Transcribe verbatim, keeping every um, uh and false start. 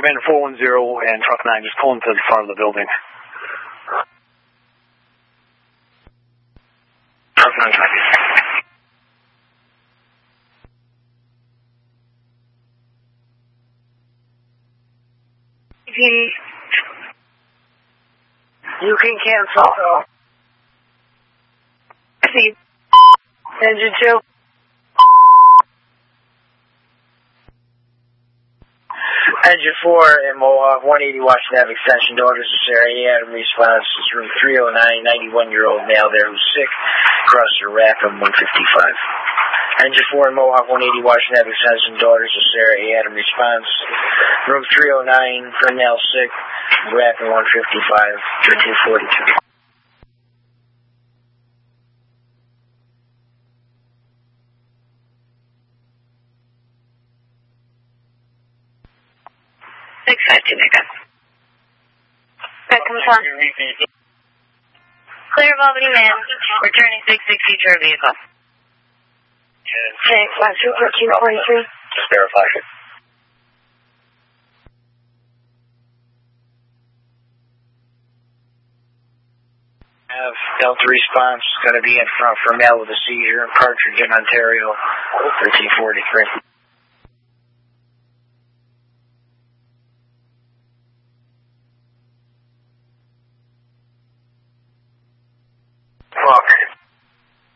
Bandit four one zero and truck nine just pulling to the front of the building. Truck nine, copy. You can cancel. Oh. See. Engine two. Engine four in Mohawk, one eighty Washington Avenue Extension, daughters of Sarah E. Adam, response is room three oh nine, ninety-one-year-old male there who's sick, across the rack of one fifty-five. Engine four in Mohawk, one eighty Washington Avenue Extension, daughters of Sarah E. Adam, response, room three oh nine, female sick, rack of one fifty-five, thirteen forty-two. six five two, Mecca. That comes on. Clear of Albany, man. Returning six sixty to our vehicle. six five two, fourteen forty-three. Just verify it. Have Delta response going to be in front for male with a seizure, Partridge in Ontario, thirteen forty-three.